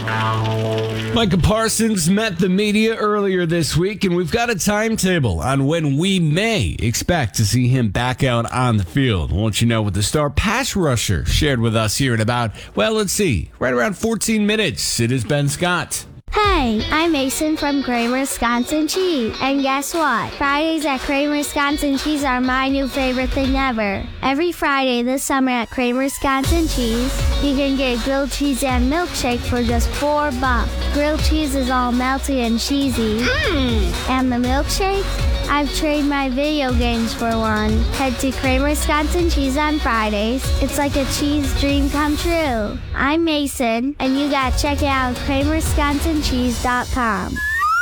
Micah Parsons met the media earlier this week, and we've got a timetable on when we may expect to see him back out on the field. We'll let you know what the star pass rusher shared with us here in about, right around 14 minutes. It is Ben Scott. Hey, I'm Mason from Kramer Wisconsin Cheese. And guess what? Fridays at Kramer Wisconsin Cheese are my new favorite thing ever. Every Friday this summer at Kramer Wisconsin Cheese, you can get grilled cheese and milkshake for just $4. Grilled cheese is all melty and cheesy. And the milkshake? I've traded my video games for one. Head to Kramer Wisconsin Cheese on Fridays. It's like a cheese dream come true. I'm Mason, and you gotta check it out at KramerWisconsinCheese.com.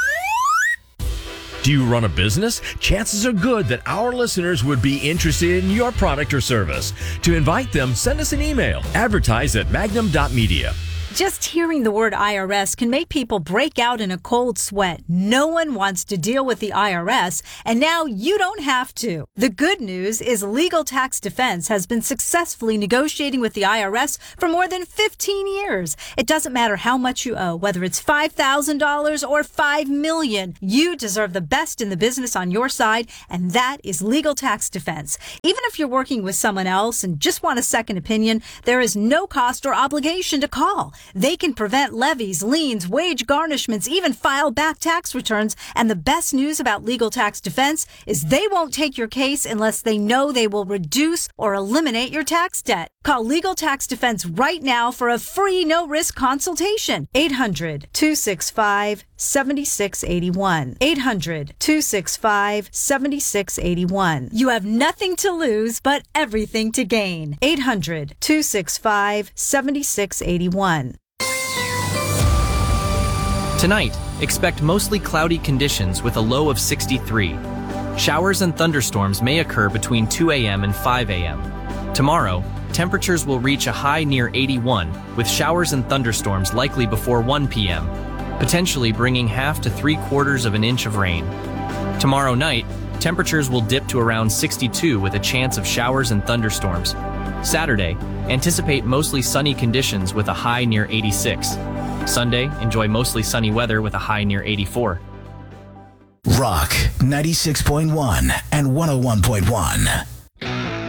Do you run a business? Chances are good that our listeners would be interested in your product or service. To invite them, send us an email. Advertise@magnum.media. Just hearing the word IRS can make people break out in a cold sweat. No one wants to deal with the IRS, and now you don't have to. The good news is Legal Tax Defense has been successfully negotiating with the IRS for more than 15 years. It doesn't matter how much you owe, whether it's $5,000 or $5 million. You deserve the best in the business on your side, and that is Legal Tax Defense. Even if you're working with someone else and just want a second opinion, there is no cost or obligation to call. They can prevent levies, liens, wage garnishments, even file back tax returns. And the best news about Legal Tax Defense is they won't take your case unless they know they will reduce or eliminate your tax debt. Call Legal Tax Defense right now for a free no-risk consultation. 800-265-7681. 800-265-7681. You have nothing to lose but everything to gain. 800-265-7681. Tonight, expect mostly cloudy conditions with a low of 63. Showers and thunderstorms may occur between 2 a.m. and 5 a.m. Tomorrow, temperatures will reach a high near 81, with showers and thunderstorms likely before 1 p.m., potentially bringing half to 3/4 of an inch of rain. Tomorrow night, temperatures will dip to around 62 with a chance of showers and thunderstorms. Saturday, anticipate mostly sunny conditions with a high near 86. Sunday, enjoy mostly sunny weather with a high near 84. Rock 96.1 and 101.1.